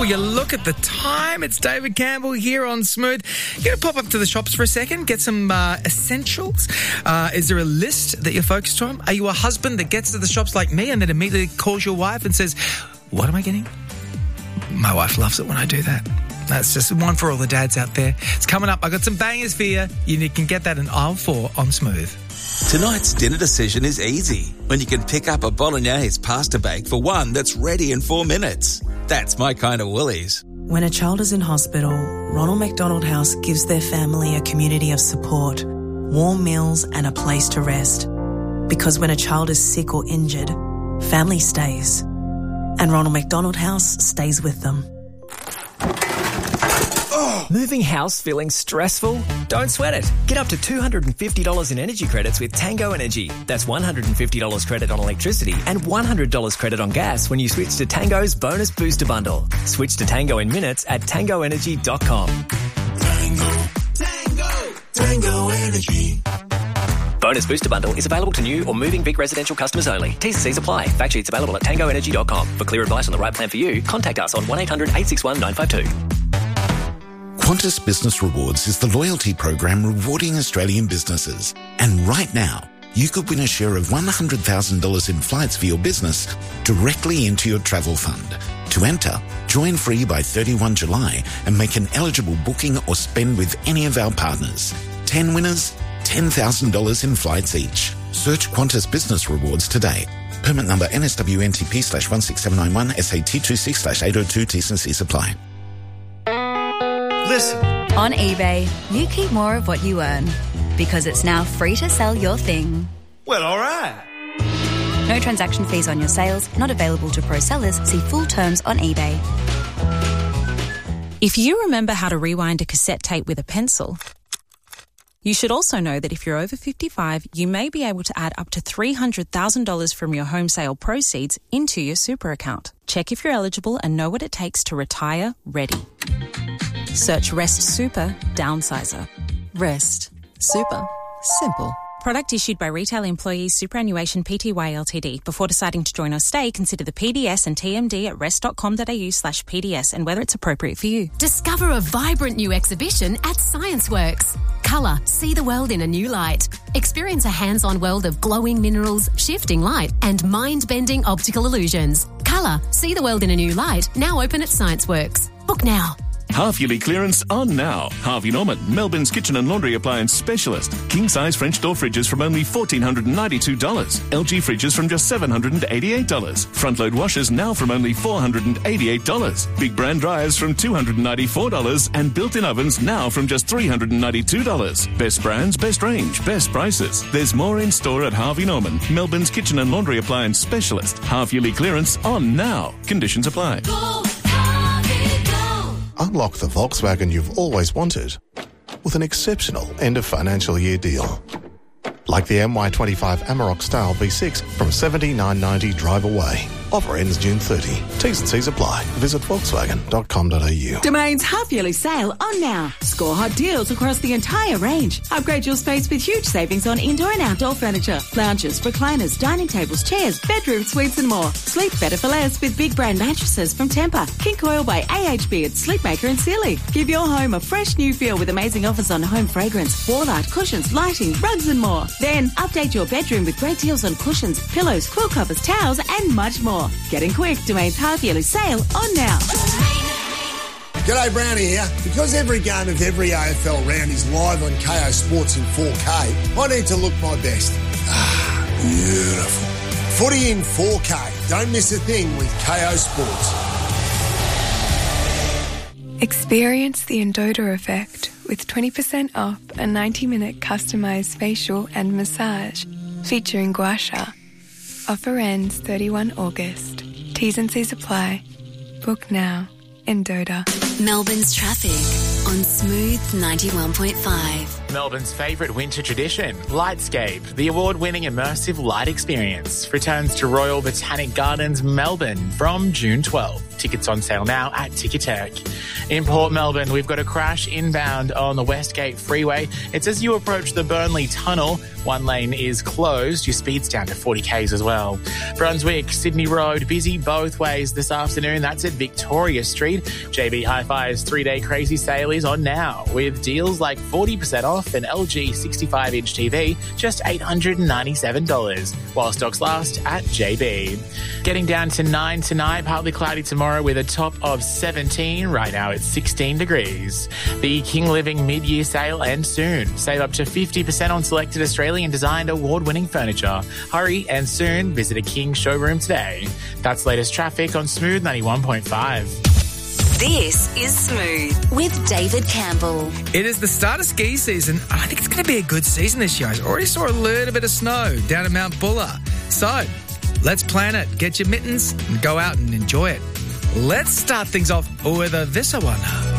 you look at the time? It's David Campbell here on Smooth. You're going to pop up to the shops for a second, get some essentials. Is there a list that you're focused on? Are you a husband that gets to the shops like me and then immediately calls your wife and says, what am I getting? My wife loves it when I do that. That's just one for all the dads out there. It's coming up. I got some bangers for you. You can get that in aisle 4 on Smooth. Tonight's dinner decision is easy when you can pick up a bolognese pasta bake for one that's ready in 4 minutes. That's my kind of Woolies. When a child is in hospital, Ronald McDonald House gives their family a community of support, warm meals and a place to rest. Because when a child is sick or injured, family stays. And Ronald McDonald House stays with them. Moving house feeling stressful? Don't sweat it. Get up to $250 in energy credits with Tango Energy. That's $150 credit on electricity and $100 credit on gas when you switch to Tango's Bonus Booster Bundle. Switch to Tango in minutes at tangoenergy.com. Tango Energy. Bonus Booster Bundle is available to new or moving Vic residential customers only. T's and C's apply. Fact sheets available at tangoenergy.com. For clear advice on the right plan for you, contact us on 1-800-861-952. Qantas Business Rewards is the loyalty program rewarding Australian businesses. And right now, you could win a share of $100,000 in flights for your business directly into your travel fund. To enter, join free by 31 July and make an eligible booking or spend with any of our partners. 10 winners, $10,000 in flights each. Search Qantas Business Rewards today. Permit number NSWNTP/16791 SAT26/802 T's and C's apply. Listen. On eBay, you keep more of what you earn because it's now free to sell your thing. Well, all right. No transaction fees on your sales, not available to pro sellers. See full terms on eBay. If you remember how to rewind a cassette tape with a pencil, you should also know that if you're over 55, you may be able to add up to $300,000 from your home sale proceeds into your super account. Check if you're eligible and know what it takes to retire ready. Search Rest Super Downsizer. Rest Super. Simple. Product issued by Retail Employees Superannuation Pty Ltd. Before deciding to join or stay, consider the PDS and TMD at rest.com.au/PDS and whether it's appropriate for you. Discover a vibrant new exhibition at ScienceWorks. Colour, see the world in a new light. Experience a hands-on world of glowing minerals, shifting light and mind-bending optical illusions. Colour, see the world in a new light, now open at ScienceWorks. Book now. Half-yearly clearance on now. Harvey Norman, Melbourne's kitchen and laundry appliance specialist. King-size French door fridges from only $1,492. LG fridges from just $788. Front-load washers now from only $488. Big brand dryers from $294. And built-in ovens now from just $392. Best brands, best range, best prices. There's more in store at Harvey Norman, Melbourne's kitchen and laundry appliance specialist. Half-yearly clearance on now. Conditions apply. Unlock the Volkswagen you've always wanted with an exceptional end-of-financial year deal. Like the MY25 Amarok Style V6 from $79.90 drive away. Offer ends June 30. T's and C's apply. Visit volkswagen.com.au. Domain's half-yearly sale on now. Score hot deals across the entire range. Upgrade your space with huge savings on indoor and outdoor furniture, lounges, recliners, dining tables, chairs, bedroom suites and more. Sleep better for less with big brand mattresses from Tempur, King Coil by AHB at Sleepmaker and Sealy. Give your home a fresh new feel with amazing offers on home fragrance, wall art, cushions, lighting, rugs and more. Then update your bedroom with great deals on cushions, pillows, quilt covers, towels and much more. Getting quick, Domain's half-yearly sale on now. G'day, Brownie here. Because every game of every AFL round is live on KO Sports in 4K, I need to look my best. Beautiful. Footy in 4K. Don't miss a thing with KO Sports. Experience the Endota effect with 20% off a 90-minute customised facial and massage featuring gua sha. Offer ends 31 August. T's and C's apply. Book now. Endota. Melbourne's traffic on Smooth 91.5. Melbourne's favourite winter tradition, Lightscape, the award-winning immersive light experience, returns to Royal Botanic Gardens, Melbourne from June 12th. Tickets on sale now at Ticketek. In Port Melbourne, we've got a crash inbound on the Westgate Freeway. It's as you approach the Burnley Tunnel. One lane is closed. Your speed's down to 40 k's as well. Brunswick, Sydney Road, busy both ways this afternoon. That's at Victoria Street. JB Hi-Fi's 3-day crazy sale is on now with deals like 40% off an LG 65-inch TV, just $897, while stocks last at JB. Getting down to 9 tonight, partly cloudy tomorrow with a top of 17. Right now it's 16 degrees. The King Living mid-year sale ends soon. Save up to 50% on selected Australian designed award-winning furniture. Hurry and soon visit a King showroom today. That's latest traffic on Smooth 91.5. This is Smooth with David Campbell. It is the start of ski season. I think it's going to be a good season this year. I already saw a little bit of snow down at Mount Buller. So, let's plan it. Get your mittens and go out and enjoy it. Let's start things off with a Visser one.